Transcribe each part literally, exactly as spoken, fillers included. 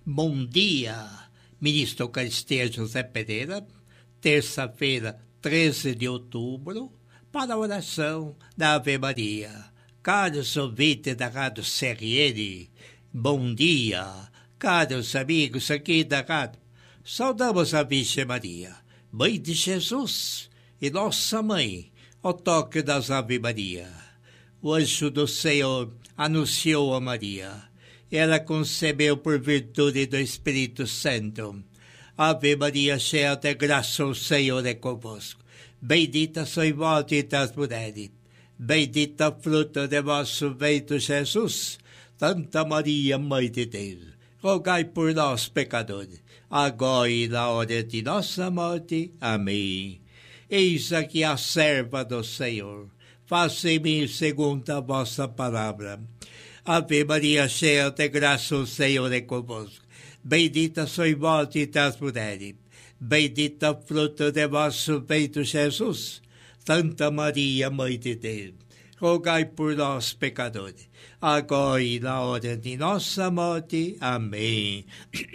Bom dia, ministro Eucaristia José Pereira, terça-feira, treze de outubro, para a oração da Ave Maria. Caros ouvintes da Rádio C R N, bom dia. Caros amigos aqui da rádio, saudamos a Virgem Maria, Mãe de Jesus e nossa Mãe, ao toque das Ave Maria. O anjo do Senhor anunciou a Maria. Ela concebeu por virtude do Espírito Santo. Ave Maria, cheia de graça, o Senhor é convosco. Bendita sois vós entre as mulheres. Bendito o fruto de vosso ventre, Jesus. Santa Maria, Mãe de Deus, rogai por nós, pecadores, agora e na hora de nossa morte. Amém. Eis aqui a serva do Senhor. Faça em mim segundo a vossa palavra. Ave Maria, cheia de graça, o Senhor é convosco. Bendita sois vós entre as mulheres. Bendito o fruto de vosso ventre, Jesus. Santa Maria, Mãe de Deus, rogai por nós, pecadores, agora e na hora de nossa morte. Amém.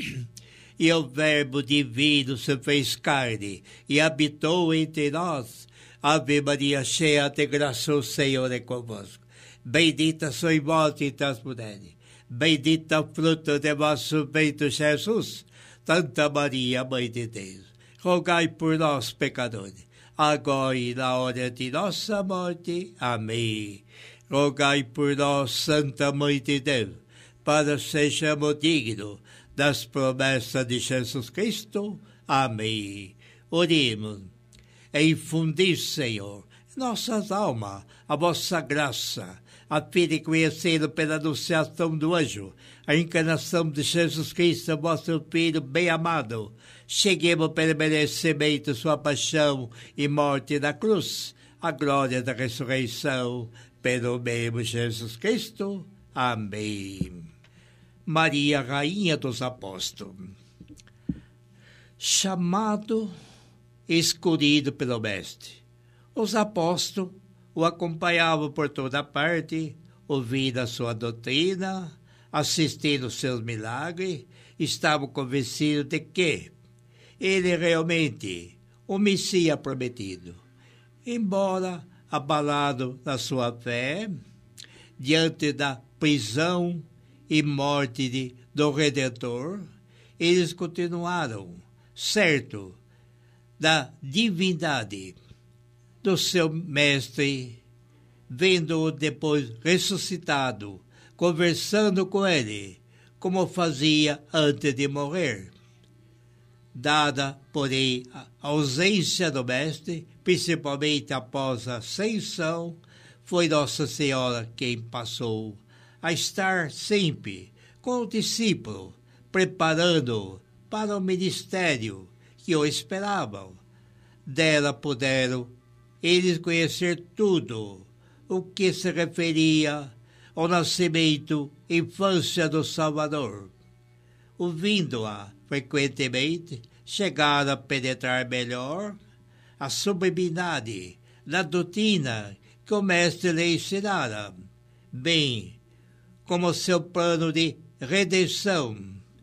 E o Verbo divino se fez carne e habitou entre nós. Ave Maria, cheia de graça, o Senhor é convosco. Bendita sois vós entre as mulheres. Bendito o fruto de vosso ventre, Jesus. Santa Maria, Mãe de Deus, rogai por nós, pecadores, agora e na hora de nossa morte. Amém. Rogai por nós, Santa Mãe de Deus, para sejamos dignos das promessas de Jesus Cristo. Amém. Oremos. Infundi, Senhor, em nossas almas a vossa graça, a fim de conhecer pela anunciação do anjo a encarnação de Jesus Cristo, vosso Filho bem-amado. Cheguemos pelo merecimento sua paixão e morte na cruz, a glória da ressurreição, pelo mesmo Jesus Cristo. Amém. Maria, Rainha dos Apóstolos, chamado e escolhido pelo Mestre. Os apóstolos o acompanhavam por toda parte, ouvindo a sua doutrina, assistindo seus milagres, estavam convencidos de que ele realmente o Messias prometido. Embora abalado na sua fé, diante da prisão e morte de, do Redentor, eles continuaram certo da divindade do seu mestre, vendo-o depois ressuscitado, conversando com ele, como fazia antes de morrer. Dada, porém, a ausência do mestre, principalmente após a ascensão, foi Nossa Senhora quem passou a estar sempre com o discípulo, preparando-o para o ministério que o esperavam. Dela puderam eles conhecer tudo o que se referia ao nascimento e infância do Salvador. Ouvindo-a frequentemente, chegaram a penetrar melhor a sublimidade da doutrina que o Mestre lhe ensinara, bem como seu plano de redenção,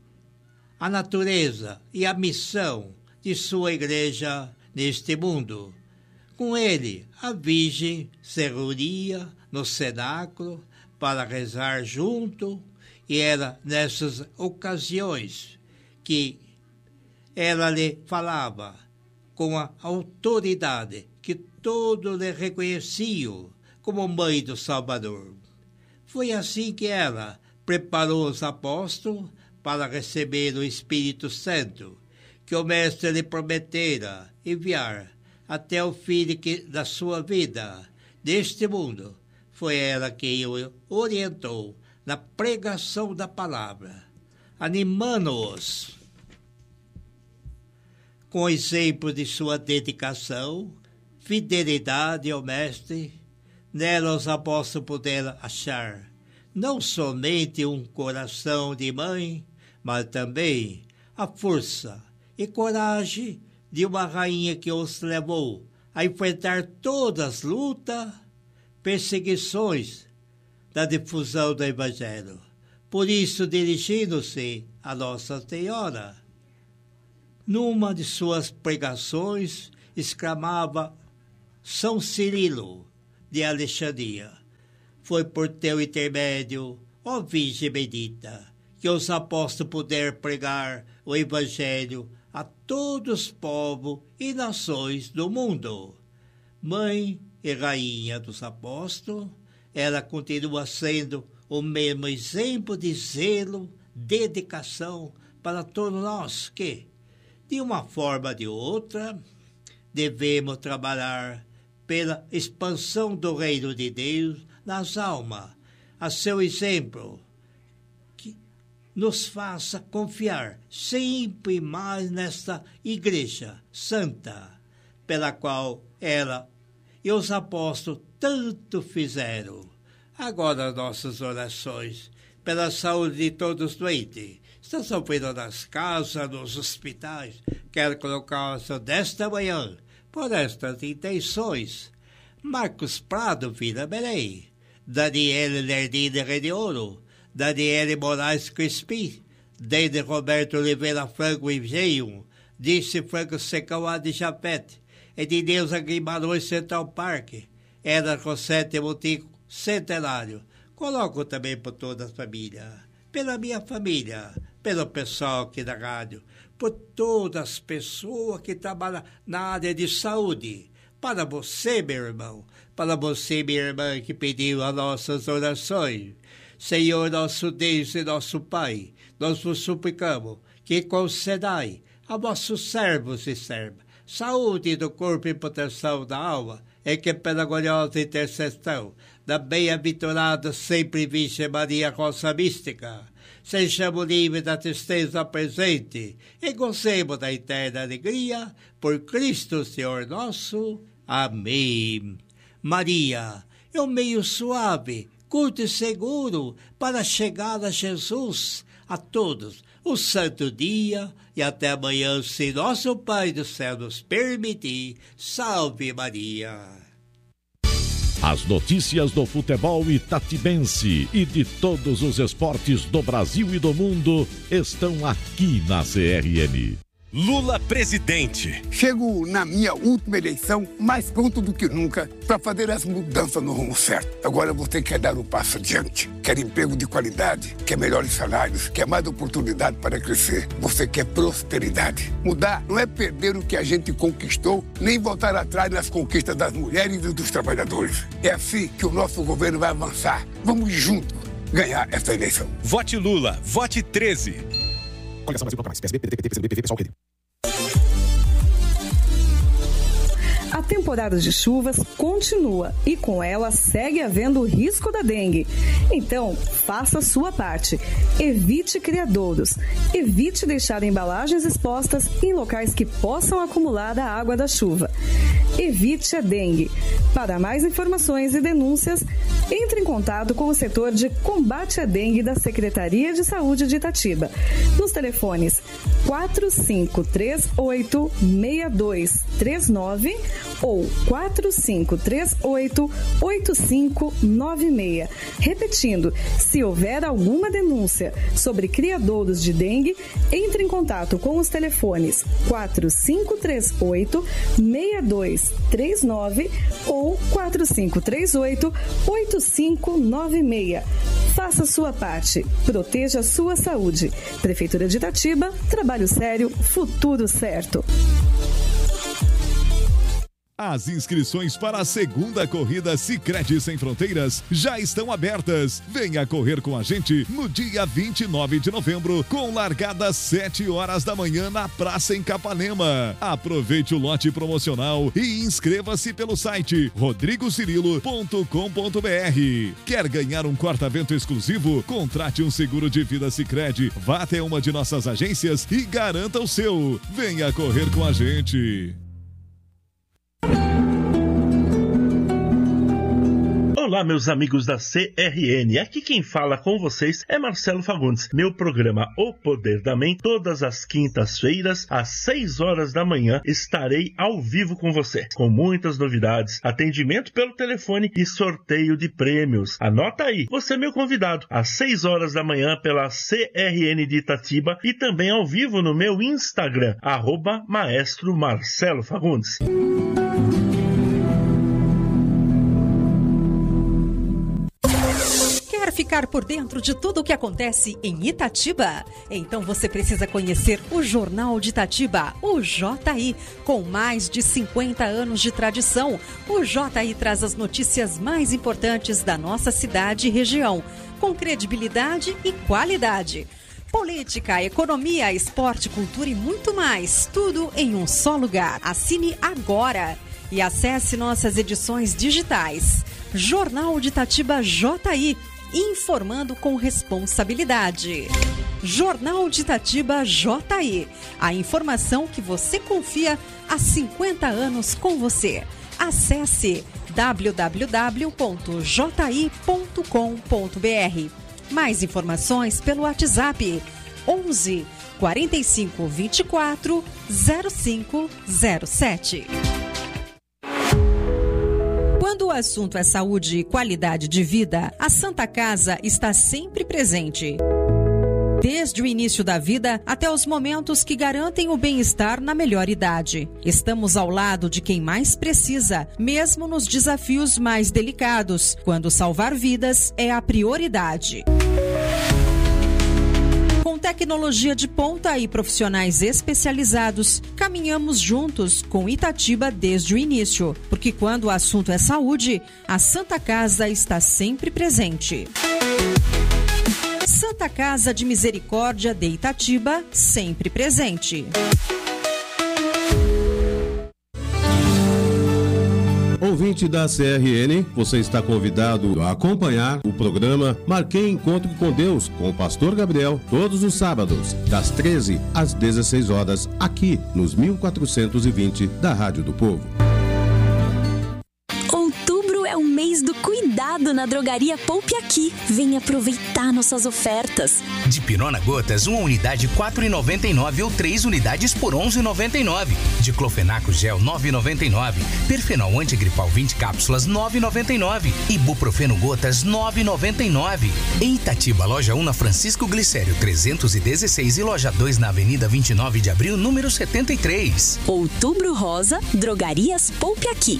a natureza e a missão de sua igreja neste mundo. Com ele, a Virgem se reunia no cenáculo para rezar junto, e era nessas ocasiões que ela lhe falava com a autoridade que todos lhe reconheciam como mãe do Salvador. Foi assim que ela preparou os apóstolos para receber o Espírito Santo, que o Mestre lhe prometera enviar até o fim de, da sua vida neste mundo. Foi ela quem o orientou na pregação da palavra, animando-os com o exemplo de sua dedicação, fidelidade ao Mestre. Nela os apóstolos puderam achar não somente um coração de mãe, mas também a força e coragem de uma rainha que os levou a enfrentar todas as lutas, perseguições da difusão do Evangelho. Por isso, dirigindo-se a Nossa Senhora, numa de suas pregações, exclamava: São Cirilo de Alexandria, foi por teu intermédio, ó Virgem bendita, que os apóstolos puderam pregar o Evangelho a todos os povos e nações do mundo. Mãe e rainha dos apóstolos, ela continua sendo o mesmo exemplo de zelo, dedicação para todos nós que, de uma forma ou de outra, devemos trabalhar pela expansão do reino de Deus nas almas, a seu exemplo, que nos faça confiar sempre mais nesta Igreja Santa, pela qual ela e os apóstolos tanto fizeram. Agora nossas orações pela saúde de todos os doentes, estão sofrendo nas casas, nos hospitais. Quero colocar desta manhã, por estas intenções, Marcos Prado, Vila Belém, Daniele Lerdine Redeouro, Daniele Moraes Crispim, Deide Roberto Oliveira Franco Engenho, Disse Franco Secauá de Japete, Edneuza Guimarães Central Park, Era Rosete Motico Centenário. Coloco também por toda a família, pela minha família, pelo pessoal aqui da rádio, por todas as pessoas que trabalham na área de saúde. Para você, meu irmão, para você, minha irmã, que pediu as nossas orações. Senhor, nosso Deus e nosso Pai, nós vos suplicamos que concedai a vossos servos e servas saúde do corpo e proteção da alma, e que pela gloriosa intercessão da bem-aventurada sempre Virgem Maria Rosa Mística, sejamos livres da tristeza presente e gozemos da eterna alegria por Cristo Senhor nosso. Amém. Maria é um meio suave, curto e seguro para chegar a Jesus. A todos um santo dia e até amanhã, se nosso Pai do céu nos permitir. Salve Maria. As notícias do futebol itatibense e de todos os esportes do Brasil e do mundo estão aqui na C R N. Lula presidente. Chego na minha última eleição mais pronto do que nunca para fazer as mudanças no rumo certo. Agora você quer dar um passo adiante, quer emprego de qualidade, quer melhores salários, quer mais oportunidade para crescer. Você quer prosperidade. Mudar não é perder o que a gente conquistou, nem voltar atrás nas conquistas das mulheres e dos trabalhadores. É assim que o nosso governo vai avançar. Vamos juntos ganhar essa eleição. Vote Lula, vote treze. Coligação Brasil Bloco Mais, P S B, P D T, P C B, P V, Pessoal, P D. A temporada de chuvas continua e com ela segue havendo o risco da dengue. Então, faça a sua parte. Evite criadouros. Evite deixar embalagens expostas em locais que possam acumular a água da chuva. Evite a dengue. Para mais informações e denúncias, entre em contato com o setor de combate à dengue da Secretaria de Saúde de Itatiba, nos telefones quatro cinco três oito, seis dois três nove ou quatro cinco três oito, oito cinco nove seis. Repetindo, se houver alguma denúncia sobre criadouros de dengue, entre em contato com os telefones quatro cinco três oito, seis dois três nove ou quatro cinco três oito, oito cinco nove seis. Faça sua parte. Proteja a sua saúde. Prefeitura de Itatiba, trabalho sério, futuro certo. As inscrições para a segunda corrida Sicredi Sem Fronteiras já estão abertas. Venha correr com a gente no dia vinte e nove de novembro, com largada às sete horas da manhã na Praça em Capanema. Aproveite o lote promocional e inscreva-se pelo site rodrigo cirilo ponto com ponto br. Quer ganhar um corta-vento exclusivo? Contrate um seguro de vida Sicredi. Vá até uma de nossas agências e garanta o seu. Venha correr com a gente. Olá, meus amigos da C R N. Aqui quem fala com vocês é Marcelo Fagundes. Meu programa O Poder da Mente, todas as quintas-feiras, às seis horas da manhã, estarei ao vivo com você, com muitas novidades, atendimento pelo telefone e sorteio de prêmios. Anota aí, você é meu convidado, às seis horas da manhã pela C R N de Itatiba e também ao vivo no meu Instagram, arroba Maestro Marcelo Fagundes. Ficar por dentro de tudo o que acontece em Itatiba? Então você precisa conhecer o Jornal de Itatiba, o J I. Com mais de cinquenta anos de tradição, o J I traz as notícias mais importantes da nossa cidade e região, com credibilidade e qualidade. Política, economia, esporte, cultura e muito mais, tudo em um só lugar. Assine agora e acesse nossas edições digitais. Jornal de Itatiba J I. Informando com responsabilidade. Jornal de Itatiba J I. A informação que você confia há cinquenta anos com você. Acesse w w w ponto j i ponto com ponto b r. Mais informações pelo WhatsApp onze, quarenta e cinco, vinte e quatro, zero cinco zero sete. Quando o assunto é saúde e qualidade de vida, a Santa Casa está sempre presente. Desde o início da vida até os momentos que garantem o bem-estar na melhor idade. Estamos ao lado de quem mais precisa, mesmo nos desafios mais delicados, quando salvar vidas é a prioridade. Com tecnologia de ponta e profissionais especializados, caminhamos juntos com Itatiba desde o início, porque quando o assunto é saúde, a Santa Casa está sempre presente. Santa Casa de Misericórdia de Itatiba, sempre presente. Ouvinte da C R N, você está convidado a acompanhar o programa Marquei Encontro com Deus, com o Pastor Gabriel, todos os sábados, das treze às dezesseis horas, aqui nos mil quatrocentos e vinte da Rádio do Povo. Outubro é o mês do cuidado na Drogaria Poupe Aqui. Venha aproveitar nossas ofertas. Dipirona Gotas, uma unidade quatro reais e noventa e nove centavos ou três unidades por onze reais e noventa e nove centavos. Diclofenaco Gel nove reais e noventa e nove centavos. Perfenol Antigripal vinte cápsulas nove reais e noventa e nove centavos. Ibuprofeno Gotas nove reais e noventa e nove centavos. Em Itatiba, loja um na Francisco Glicério trezentos e dezesseis e loja dois na Avenida vinte e nove de abril, número setenta e três. Outubro Rosa, Drogarias Poupe Aqui.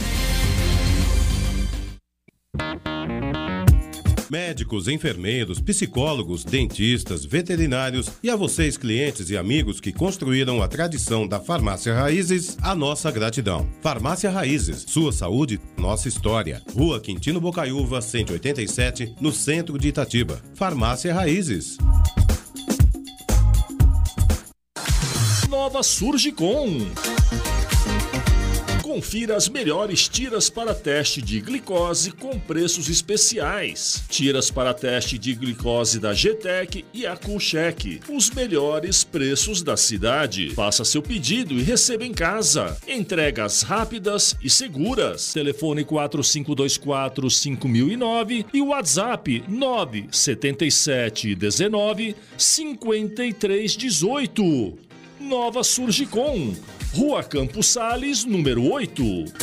Médicos, enfermeiros, psicólogos, dentistas, veterinários e a vocês, clientes e amigos que construíram a tradição da Farmácia Raízes, a nossa gratidão. Farmácia Raízes, sua saúde, nossa história. Rua Quintino Bocaiúva, cento e oitenta e sete, no centro de Itatiba. Farmácia Raízes. Nova Surgicom. Confira as melhores tiras para teste de glicose com preços especiais. Tiras para teste de glicose da G-Tec e a Coolcheck. Os melhores preços da cidade. Faça seu pedido e receba em casa. Entregas rápidas e seguras. Telefone quatro cinco dois quatro, cinco mil e nove e o WhatsApp nove sete sete um nove, cinco três um oito. Nova Surgicom. Rua Campos Sales, número oito.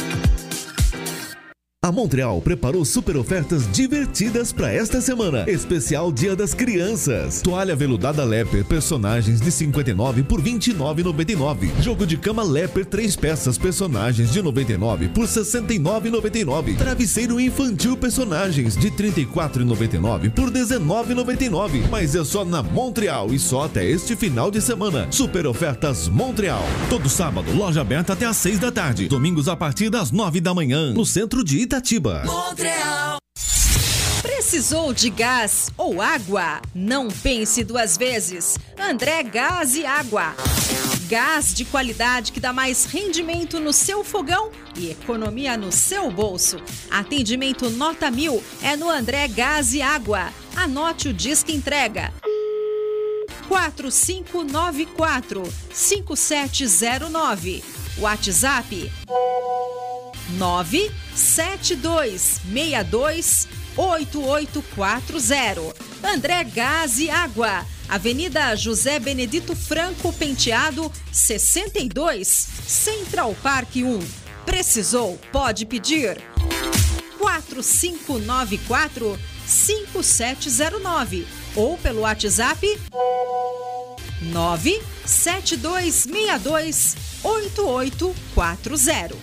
A Montreal preparou super ofertas divertidas para esta semana. Especial Dia das Crianças. Toalha veludada Leper, personagens de cinquenta e nove por vinte e nove reais e noventa e nove. Jogo de cama Leper, três peças, personagens de noventa e nove por sessenta e nove reais e noventa e nove. Travesseiro infantil, personagens de trinta e quatro reais e noventa e nove por dezenove reais e noventa e nove. Mas é só na Montreal e só até este final de semana. Super ofertas Montreal. Todo sábado, loja aberta até às seis da tarde. Domingos a partir das nove da manhã. No centro de Itatiba. Montreal. Precisou de gás ou água? Não pense duas vezes. André Gás e Água. Gás de qualidade que dá mais rendimento no seu fogão e economia no seu bolso. Atendimento nota mil é no André Gás e Água. Anote o disque entrega. quatro cinco nove quatro, cinco sete zero nove. WhatsApp nove sete dois seis dois oito oito quatro zero. André Gás e Água, Avenida José Benedito Franco Penteado, sessenta e dois, Central Park um. Precisou? Pode pedir. quatro cinco nove quatro, cinco sete zero nove ou pelo WhatsApp nove sete dois seis dois oito oito quatro zero.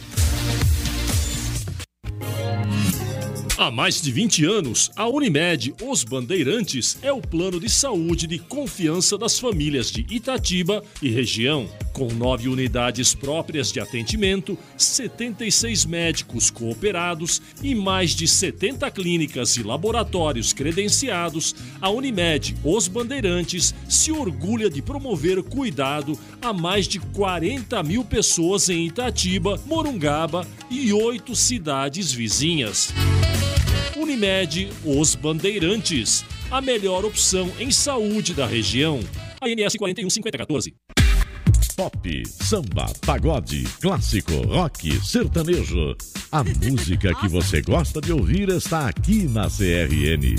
Há mais de vinte anos, a Unimed Os Bandeirantes é o plano de saúde de confiança das famílias de Itatiba e região. Com nove unidades próprias de atendimento, setenta e seis médicos cooperados e mais de setenta clínicas e laboratórios credenciados, a Unimed Os Bandeirantes se orgulha de promover cuidado a mais de quarenta mil pessoas em Itatiba, Morungaba e oito cidades vizinhas. Unimed Os Bandeirantes, a melhor opção em saúde da região. A N S quatro um cinco zero um quatro. Pop, samba, pagode, clássico, rock, sertanejo. A música que você gosta de ouvir está aqui na C R N.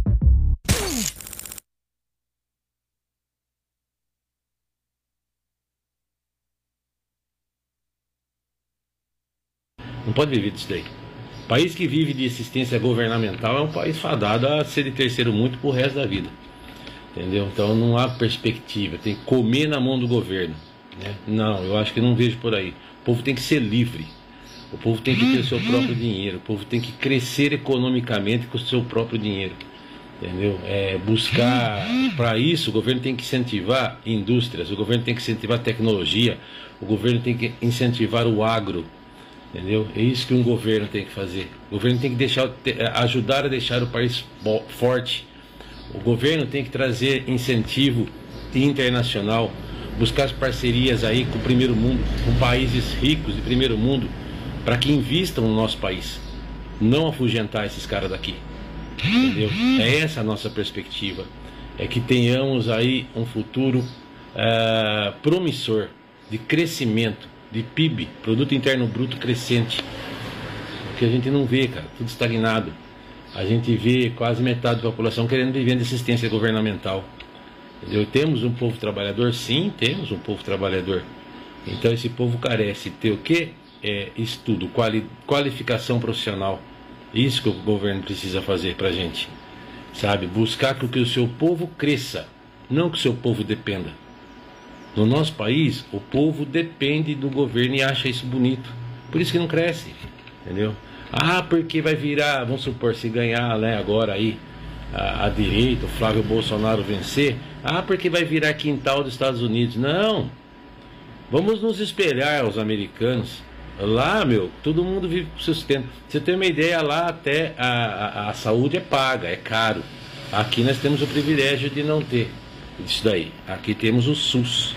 Não pode viver disso daí. O país que vive de assistência governamental é um país fadado a ser de terceiro mundo pro resto da vida. Entendeu? Então não há perspectiva. Tem que comer na mão do governo. Né? Não, eu acho que não vejo por aí. O povo tem que ser livre. O povo tem que ter o seu próprio dinheiro. O povo tem que crescer economicamente com o seu próprio dinheiro. Entendeu? É, buscar, para isso, o governo tem que incentivar indústrias, o governo tem que incentivar tecnologia, o governo tem que incentivar o agro. Entendeu? É isso que um governo tem que fazer. O governo tem que deixar, ajudar a deixar o país forte. O governo tem que trazer incentivo internacional, buscar as parcerias aí com o primeiro mundo, com países ricos de primeiro mundo, para que invistam no nosso país. Não afugentar esses caras daqui. Entendeu? É essa a nossa perspectiva. É que tenhamos aí um futuro uh, promissor de crescimento, de P I B, Produto Interno Bruto crescente. Que a gente não vê, cara, tudo estagnado. A gente vê quase metade da população querendo viver de assistência governamental. Entendeu? Temos um povo trabalhador? Sim, temos um povo trabalhador. Então esse povo carece de ter o quê? É, estudo, quali, qualificação profissional. Isso que o governo precisa fazer pra gente. Sabe? Buscar que o seu povo cresça, não que o seu povo dependa. No nosso país, o povo depende do governo e acha isso bonito. Por isso que não cresce, entendeu? Ah, porque vai virar, vamos supor, se ganhar, né, agora aí a, a direita, o Flávio Bolsonaro vencer, ah, porque vai virar quintal dos Estados Unidos. Não! Vamos nos espelhar aos americanos. Lá, meu, todo mundo vive por sustento. Você tem uma ideia, lá até a, a, a saúde é paga, é caro. Aqui nós temos o privilégio de não ter isso daí. Aqui temos o SUS,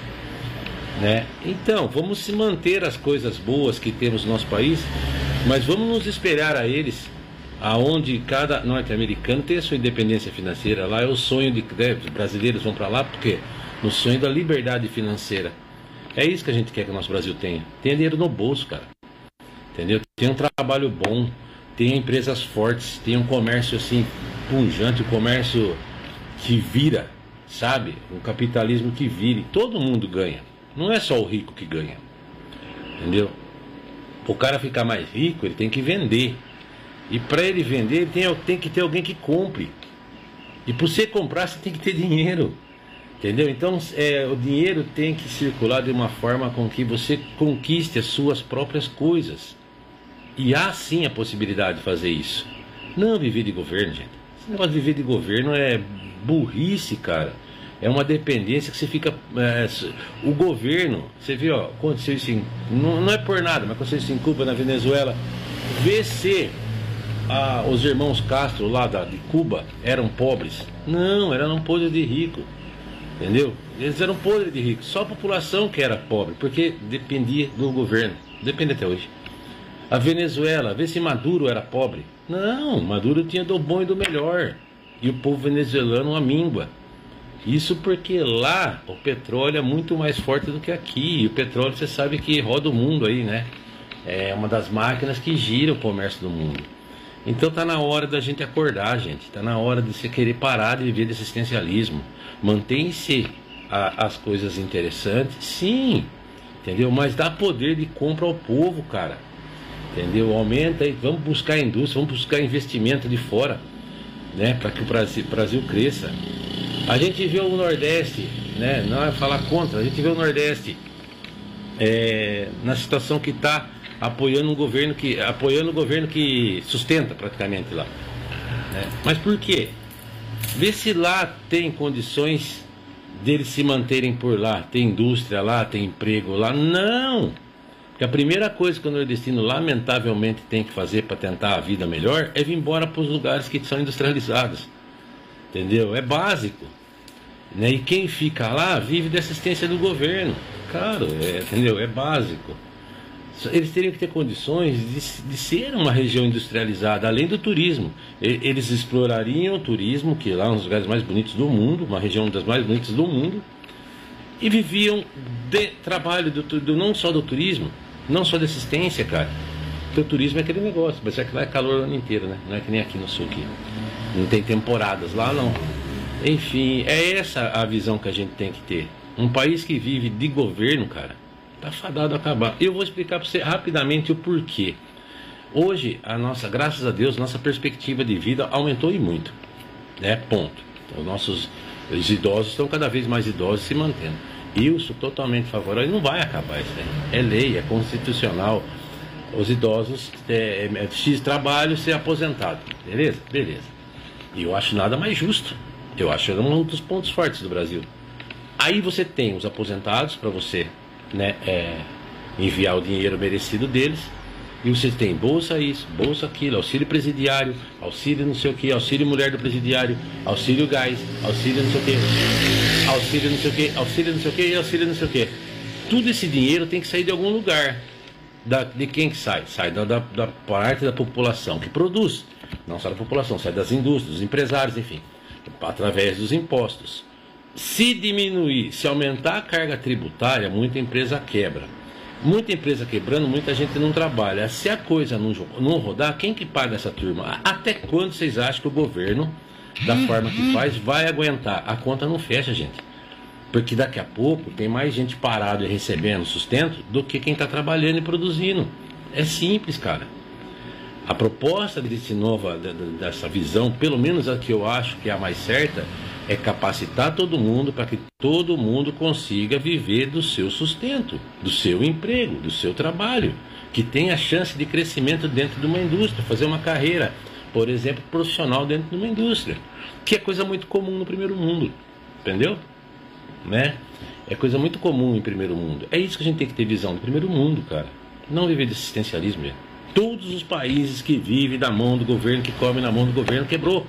né? Então, vamos se manter as coisas boas que temos no nosso país, mas vamos nos espelhar a eles, aonde cada norte-americano tem a sua independência financeira. Lá é o sonho de né, brasileiros vão para lá, porque no sonho da liberdade financeira. É isso que a gente quer que o nosso Brasil tenha. Tenha dinheiro no bolso, cara. Entendeu? Tenha um trabalho bom, tenha empresas fortes, tenha um comércio assim, pujante, um comércio que vira, sabe? Um capitalismo que vire. Todo mundo ganha. Não é só o rico que ganha. Entendeu? O cara ficar mais rico, ele tem que vender. E para ele vender, ele tem, tem que ter alguém que compre. E para você comprar, você tem que ter dinheiro. Entendeu? Então, é, o dinheiro tem que circular de uma forma com que você conquiste as suas próprias coisas. E há sim a possibilidade de fazer isso. Não viver de governo, gente. Esse negócio de viver de governo é burrice, cara. É uma dependência que você fica... É, o governo, você viu, ó, aconteceu isso em, não, não é por nada, mas aconteceu isso em Cuba, na Venezuela. Vê se ah, os irmãos Castro lá da, de Cuba eram pobres. Não, eram podres de rico. Entendeu? Eles eram podres de ricos. Só a população que era pobre, porque dependia do governo. Depende até hoje. A Venezuela, vê se Maduro era pobre. Não, Maduro tinha do bom e do melhor. E o povo venezuelano uma míngua. Isso porque lá o petróleo é muito mais forte do que aqui. E o petróleo, você sabe que roda o mundo aí, né? É uma das máquinas que gira o comércio do mundo. Então tá na hora da gente acordar, gente. Tá na hora de você querer parar de viver de assistencialismo. Mantém-se as coisas interessantes, sim, entendeu? Mas dá poder de compra ao povo, cara. Entendeu? Aumenta aí, vamos buscar indústria, vamos buscar investimento de fora, né? Para que o Brasil, Brasil cresça. A gente vê o Nordeste, né? Não é falar contra, a gente vê o Nordeste é, na situação que está apoiando um governo que apoiando o governo que sustenta praticamente lá, né? Mas por quê? Vê se lá tem condições deles se manterem por lá, tem indústria lá, tem emprego lá. Não! Porque a primeira coisa que o nordestino lamentavelmente tem que fazer para tentar a vida melhor é vir embora para os lugares que são industrializados, entendeu? É básico, né? E quem fica lá vive de assistência do governo, claro, é, entendeu? É básico. Eles teriam que ter condições de, de ser uma região industrializada, além do turismo. Eles explorariam o turismo, que lá é um dos lugares mais bonitos do mundo, uma região das mais bonitas do mundo, e viviam de trabalho, do, do, não só do turismo, não só de assistência, cara. Porque o turismo é aquele negócio, mas é que lá é calor o ano inteiro, né? Não é que nem aqui no sul, aqui. Não tem temporadas, lá não. Enfim, é essa a visão que a gente tem que ter. Um país que vive de governo, cara, tá fadado a acabar. Eu vou explicar para você rapidamente o porquê. Hoje, a nossa, graças a Deus, nossa perspectiva de vida aumentou e muito, né? Ponto. Então, nossos os idosos estão cada vez mais idosos se mantendo. Eu sou totalmente favorável. Não vai acabar isso aí. É lei, é constitucional. Os idosos é, é X trabalho ser aposentado. Beleza? Beleza. E eu acho nada mais justo. Eu acho um dos pontos fortes do Brasil. Aí você tem os aposentados para você, né, é, enviar o dinheiro merecido deles, e você tem bolsa isso, bolsa aquilo, auxílio presidiário, auxílio não sei o que, auxílio mulher do presidiário, auxílio gás, auxílio não sei o que, auxílio não sei o que, auxílio não sei o que e auxílio não sei o que. Tudo esse dinheiro tem que sair de algum lugar. Da, de quem que sai? Sai da, da, da parte da população que produz, não só da população, sai das indústrias, dos empresários, enfim, através dos impostos. Se diminuir, se aumentar a carga tributária, muita empresa quebra. Muita empresa quebrando, muita gente não trabalha. Se a coisa não, não rodar, quem que paga essa turma? Até quando vocês acham que o governo, da forma que faz, vai aguentar? A conta não fecha, gente. Porque daqui a pouco tem mais gente parada e recebendo sustento do que quem está trabalhando e produzindo. É simples, cara. A proposta desse nova, dessa visão, pelo menos a que eu acho que é a mais certa, é capacitar todo mundo para que todo mundo consiga viver do seu sustento, do seu emprego, do seu trabalho, que tenha chance de crescimento dentro de uma indústria, fazer uma carreira, por exemplo, profissional dentro de uma indústria, que é coisa muito comum no primeiro mundo, entendeu? Né? É coisa muito comum em primeiro mundo. É isso que a gente tem que ter visão do primeiro mundo, cara. Não viver de assistencialismo, gente. Todos os países que vivem da mão do governo, que comem na mão do governo, quebrou.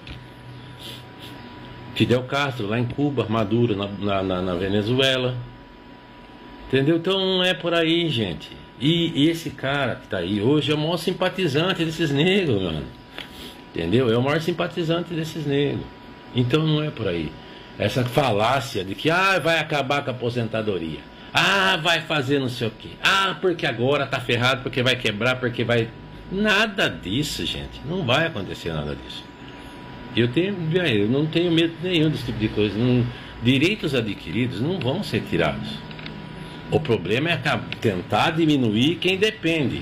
Fidel Castro, lá em Cuba, Maduro, na, na, na Venezuela. Entendeu? Então não é por aí, gente. E, e esse cara que tá aí hoje é o maior simpatizante desses negros, mano. Entendeu? É o maior simpatizante desses negros. Então não é por aí. Essa falácia de que ah, vai acabar com a aposentadoria. Ah, vai fazer não sei o quê. Ah, porque agora tá ferrado, porque vai quebrar, porque vai... Nada disso, gente. Não vai acontecer nada disso. Eu, tenho, eu não tenho medo nenhum desse tipo de coisa. Não, direitos adquiridos não vão ser tirados. O problema é tentar diminuir quem depende.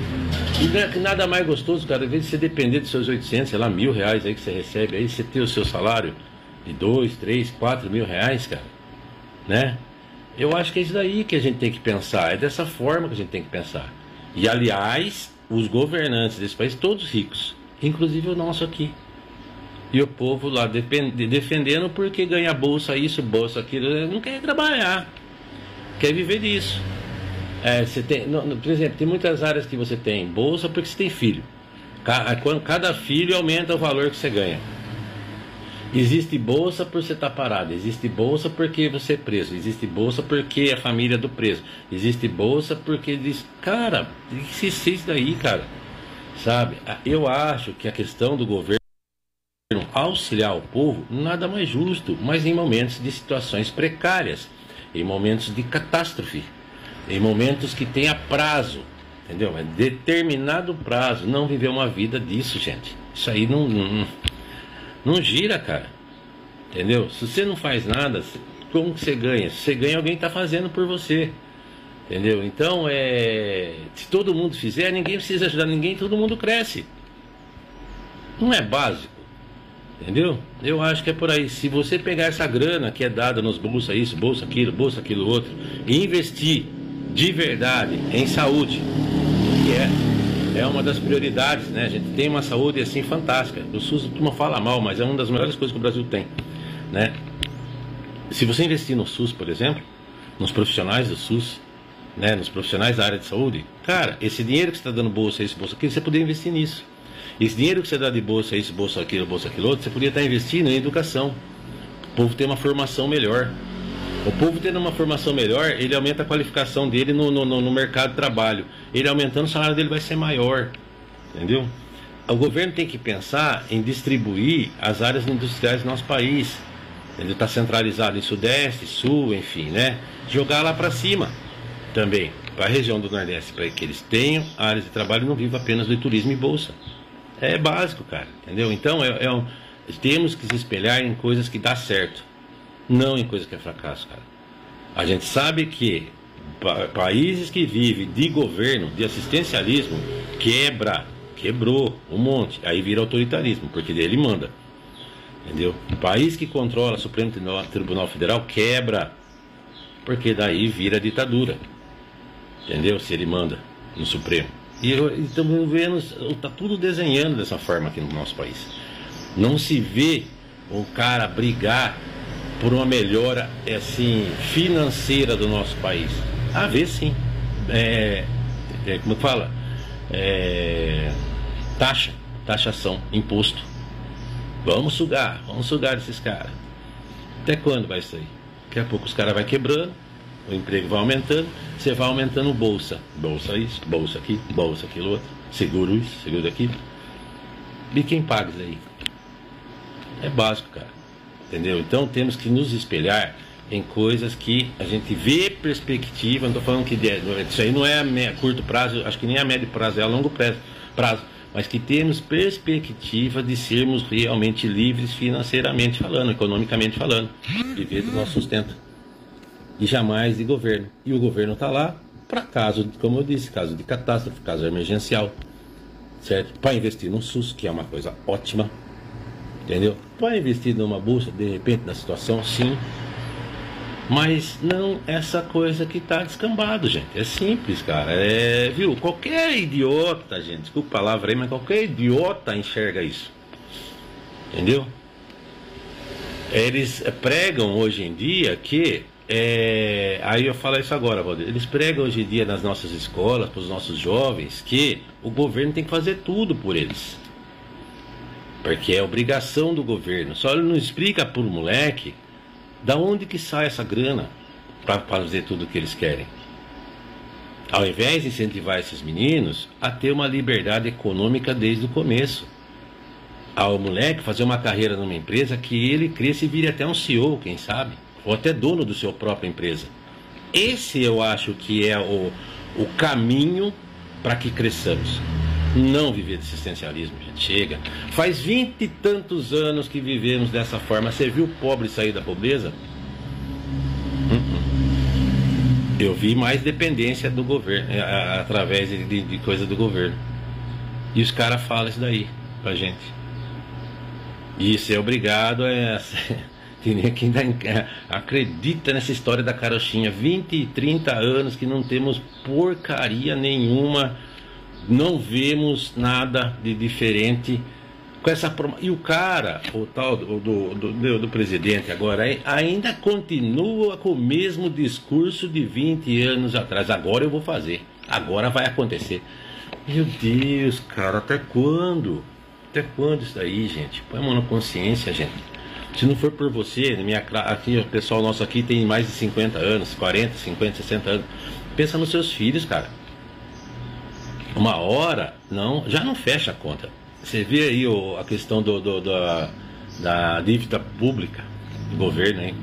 E nada mais gostoso, cara, às vezes você depender dos seus oitocentos, sei lá, mil reais aí que você recebe, aí você ter o seu salário de dois, três, quatro mil reais, cara, né? Eu acho que é isso daí que a gente tem que pensar, é dessa forma que a gente tem que pensar. E, aliás, os governantes desse país, todos ricos, inclusive o nosso aqui. E o povo lá defendendo porque ganha bolsa isso, bolsa aquilo, não quer trabalhar, quer viver disso. É, você tem, no, por exemplo, tem muitas áreas que você tem bolsa porque você tem filho. Cada filho aumenta o valor que você ganha. Existe bolsa por você estar parado, existe bolsa porque você é preso, existe bolsa porque a família é do preso, existe bolsa porque diz, cara, se isso daí, cara, sabe? Eu acho que a questão do governo auxiliar o povo nada mais justo, mas em momentos de situações precárias, em momentos de catástrofe, em momentos que tenha prazo, entendeu? Mas determinado prazo, não viver uma vida disso, gente. Isso aí não, não, não gira, cara. Entendeu? Se você não faz nada, como que você ganha? Se você ganha, alguém está fazendo por você. Entendeu? Então, é... se todo mundo fizer, ninguém precisa ajudar ninguém, todo mundo cresce. Não é básico. Entendeu? Eu acho que é por aí. Se você pegar essa grana que é dada nos bolsa isso, bolsa aquilo, bolsa aquilo outro, e investir de verdade em saúde, que é, é uma das prioridades, né? A gente tem uma saúde assim fantástica. O SUS não fala mal, mas é uma das melhores coisas que o Brasil tem, né? Se você investir no SUS, por exemplo, nos profissionais do SUS, né, nos profissionais da área de saúde, cara, esse dinheiro que você está dando bolsa isso, bolsa aquilo, você poderia investir nisso. Esse dinheiro que você dá de bolsa isso, bolsa aquilo, bolsa aquilo outro, você poderia estar investindo em educação. O povo ter uma formação melhor. O povo tendo uma formação melhor, ele aumenta a qualificação dele no, no, no mercado de trabalho. Ele aumentando, o salário dele vai ser maior. Entendeu? O governo tem que pensar em distribuir as áreas industriais do nosso país. Ele está centralizado em Sudeste, Sul, enfim, né? Jogar lá para cima também, para a região do Nordeste, para que eles tenham áreas de trabalho e não vivam apenas do turismo e bolsa. É básico, cara, entendeu? Então, é, é um, temos que se espelhar em coisas que dá certo, não em coisas que é fracasso, cara. A gente sabe que pa países que vivem de governo, de assistencialismo, quebra, quebrou um monte, aí vira autoritarismo, porque dele manda, entendeu? O país que controla o Supremo Tribunal Federal quebra, porque daí vira ditadura, entendeu? Se ele manda no Supremo. E estamos vendo, está tudo desenhando dessa forma aqui no nosso país. Não se vê o cara brigar por uma melhora assim, financeira do nosso país. Ah, vê sim. É, é, como fala? É, taxa, taxação, imposto. Vamos sugar, vamos sugar esses caras. Até quando vai sair? Daqui a pouco os caras vão quebrando. O emprego vai aumentando, você vai aumentando bolsa. Bolsa isso, bolsa aqui, bolsa aquilo outro. Seguro isso, seguro aquilo. E quem paga isso aí? É básico, cara. Entendeu? Então temos que nos espelhar em coisas que a gente vê perspectiva. Não estou falando que isso aí não é a curto prazo, acho que nem a médio prazo, é a longo prazo. Mas que temos perspectiva de sermos realmente livres financeiramente falando, economicamente falando. Viver do nosso sustento. E jamais de governo. E o governo está lá para caso, como eu disse, caso de catástrofe, caso emergencial, certo? Para investir no SUS, que é uma coisa ótima, entendeu? Para investir numa bolsa, de repente, na situação, sim. Mas não essa coisa que está descambado, gente. É simples, cara. É, viu? Qualquer idiota, gente, desculpa a palavra aí, mas qualquer idiota enxerga isso. Entendeu? Eles pregam hoje em dia que É, aí eu falo isso agora, Valdir. Eles pregam hoje em dia nas nossas escolas, para os nossos jovens, que o governo tem que fazer tudo por eles. Porque é obrigação do governo. Só ele não explica para o moleque da onde que sai essa grana para fazer tudo o que eles querem. Ao invés de incentivar esses meninos a ter uma liberdade econômica desde o começo. Ao moleque fazer uma carreira numa empresa que ele cresça e vire até um C E O, quem sabe? Ou até dono da sua própria empresa. Esse eu acho que é o, o caminho para que cresçamos. Não viver de assistencialismo, gente. Chega. Faz vinte e tantos anos que vivemos dessa forma. Você viu o pobre sair da pobreza? Eu vi mais dependência do governo, através de, de, de coisa do governo. E os caras falam isso daí pra gente. E ser obrigado é... Quem acredita nessa história da carochinha, vinte e trinta anos que não temos porcaria nenhuma, não vemos nada de diferente com essa e o cara, o tal do, do, do, do presidente agora ainda continua com o mesmo discurso de vinte anos atrás. Agora eu vou fazer, agora vai acontecer. Meu Deus, cara, até quando? Até quando isso daí, gente? Põe a mão na consciência, gente. Se não for por você, minha, aqui, o pessoal nosso aqui tem mais de cinquenta anos, quarenta, cinquenta, sessenta anos. Pensa nos seus filhos, cara. Uma hora, não, já não fecha a conta. Você vê aí o, a questão do, do, do, da dívida pública do governo, hein?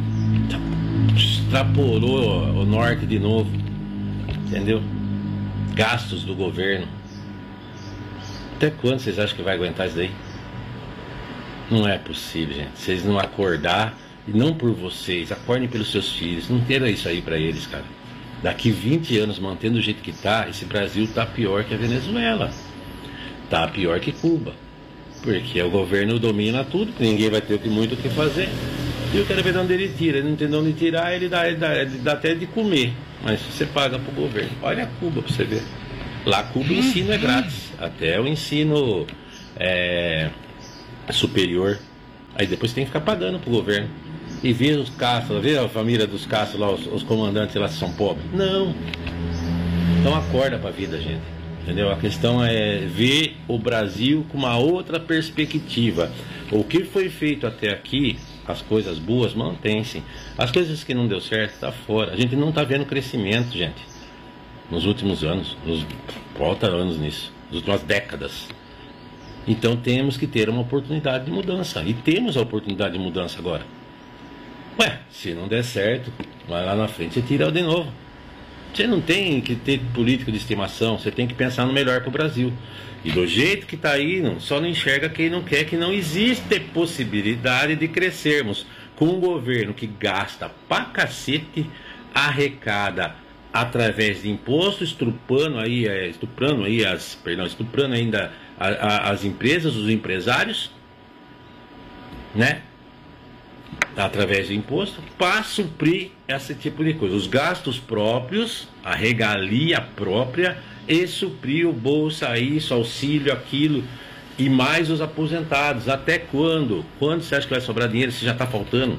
Extrapolou o norte de novo. Entendeu? gastos do governo. Até quando vocês acham que vai aguentar isso daí? Não é possível, gente. Vocês não acordar, e não por vocês, acordem pelos seus filhos. Não queira isso aí pra eles, cara. Daqui vinte anos, mantendo do jeito que tá, esse Brasil tá pior que a Venezuela. Tá pior que Cuba. Porque o governo domina tudo, ninguém vai ter muito o que fazer. E eu quero ver de onde ele tira. Ele não tem de onde tirar, ele dá, ele dá, ele dá até de comer. Mas você paga pro governo. Olha Cuba pra você ver. Lá Cuba o ensino é grátis. Até o ensino é, superior. Aí depois você tem que ficar pagando pro governo. E ver os Castro, ver a família dos Castro lá, os, os comandantes lá, se são pobres. Não. Então acorda pra vida, gente. Entendeu? A questão é ver o Brasil com uma outra perspectiva. O que foi feito até aqui, as coisas boas, mantém-se. As coisas que não deu certo, está fora. A gente não está vendo crescimento, gente. Nos últimos anos. Nos, volta anos nisso. Nas últimas décadas. Então temos que ter uma oportunidade de mudança. E temos a oportunidade de mudança agora. Ué, se não der certo, vai lá na frente e tira de novo. Você não tem que ter político de estimação, você tem que pensar no melhor para o Brasil. E do jeito que está aí, não, só não enxerga quem não quer, que não existe possibilidade de crescermos com um governo que gasta pra cacete, arrecada através de impostos, estuprando aí, é, estuprando aí as, perdão, estuprando ainda a, a, as empresas, os empresários, né? Através de imposto, para suprir esse tipo de coisa. Os gastos próprios, a regalia própria, e suprir o bolsa, isso, auxílio, aquilo, e mais os aposentados. Até quando? Quando você acha que vai sobrar dinheiro se já está faltando?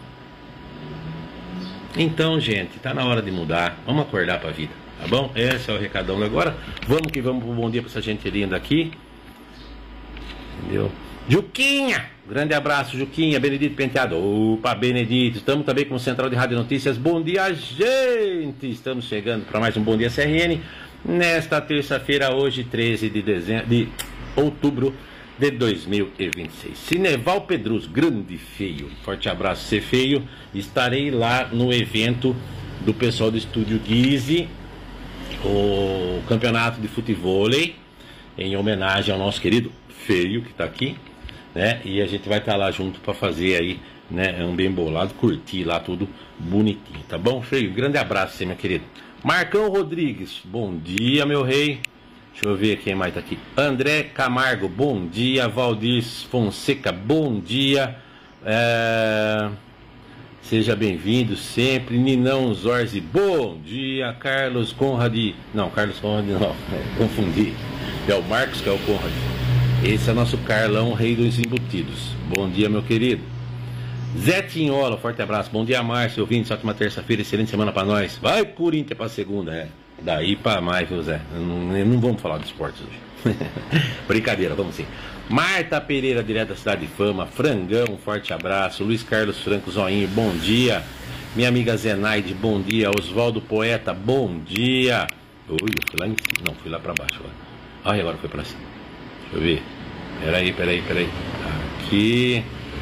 Então, gente, tá na hora de mudar. Vamos acordar para a vida, tá bom? Esse é o recadão agora. Vamos que vamos pro bom dia para essa gente linda aqui. Entendeu? Juquinha! Grande abraço, Juquinha, Benedito Penteado. Opa, Benedito, estamos também com o Central de Rádio Notícias. Bom dia, gente! Estamos chegando para mais um Bom Dia C R N. Nesta terça-feira, hoje, treze de dezembro, de outubro de dois mil e vinte e seis. Cineval Pedrus, grande feio. Forte abraço, ser feio. Estarei lá no evento do pessoal do Estúdio Guise, o campeonato de futevôlei, em homenagem ao nosso querido Feio, que está aqui. Né? E a gente vai estar tá lá junto para fazer aí, né, um bem bolado, curtir lá tudo bonitinho, tá bom? Feio, grande abraço, você, meu querido. Marcão Rodrigues, bom dia, meu rei. Deixa eu ver quem mais tá aqui. André Camargo, bom dia. Valdir Fonseca, bom dia. É... Seja bem-vindo sempre. Ninão Zorzi, bom dia. Carlos Conrad, não, Carlos Conrad não, é, confundi. É o Marcos que é o Conrad. Esse é o nosso Carlão, rei dos embutidos. Bom dia, meu querido. Zé Tinhola, forte abraço. Bom dia, Márcio, ouvindo, ótima terça-feira, excelente semana pra nós. Vai, Corinthians pra segunda, é. Daí pra mais, viu, Zé? Não, não vamos falar de esportes hoje. Brincadeira, vamos sim. Marta Pereira, direto da Cidade de Fama. Frangão, forte abraço. Luiz Carlos Franco, zoinho, bom dia. Minha amiga Zenaide, bom dia. Oswaldo Poeta, bom dia. Ui, eu fui lá em cima. Não, fui lá pra baixo. Ai, agora foi pra cima. Deixa eu ver. Peraí, peraí, peraí. Aqui.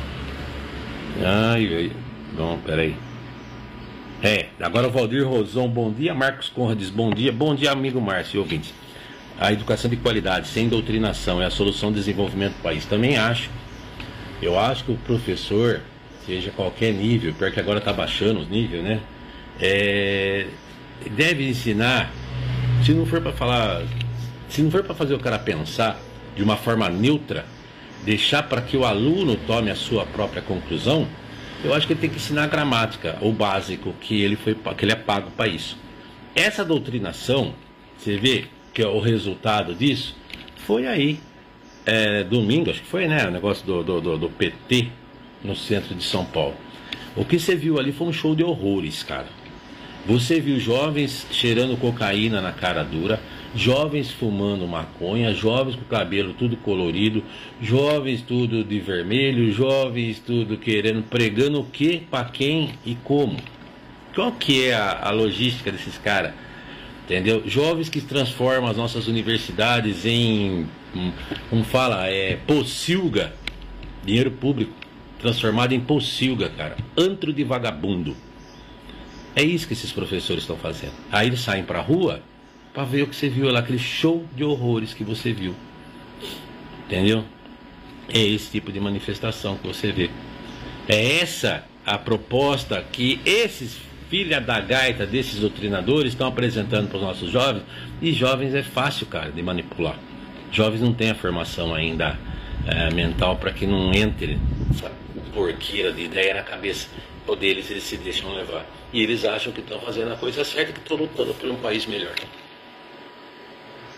Ai, ai. Bom, peraí. É, agora o Valdir Rosão, bom dia. Marcos Conrades, bom dia. Bom dia, amigo Márcio e ouvintes. A educação de qualidade, sem doutrinação, é a solução do desenvolvimento do país. Também acho. Eu acho que o professor, seja qualquer nível, pior que agora está baixando os níveis, né? É, deve ensinar, se não for para falar, se não for para fazer o cara pensar de uma forma neutra, deixar para que o aluno tome a sua própria conclusão, eu acho que ele tem que ensinar gramática, o básico, que ele, foi, que ele é pago para isso. Essa doutrinação, você vê que é o resultado disso, foi aí, é, domingo, acho que foi, né, o negócio do, do, do, do P T no centro de São Paulo. O que você viu ali foi um show de horrores, cara. Você viu jovens cheirando cocaína na cara dura, jovens fumando maconha, jovens com o cabelo tudo colorido, jovens tudo de vermelho, jovens tudo querendo, pregando o que, para quem e como. Qual que é a, a logística desses caras? Entendeu? Jovens que transformam as nossas universidades em, como fala, é pocilga, dinheiro público, transformado em pocilga, cara, antro de vagabundo. É isso que esses professores estão fazendo. Aí eles saem pra rua para ver o que você viu lá, aquele show de horrores que você viu. Entendeu? É esse tipo de manifestação que você vê. É essa a proposta que esses filha da gaita desses doutrinadores estão apresentando para os nossos jovens. E jovens é fácil, cara, de manipular. Jovens não têm a formação ainda é, mental para que não entre essa porqueira de ideia na cabeça deles, eles se deixam levar. E eles acham que estão fazendo a coisa certa, que estão lutando por um país melhor.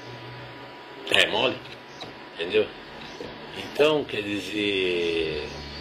É mole? Entendeu? Então, quer dizer,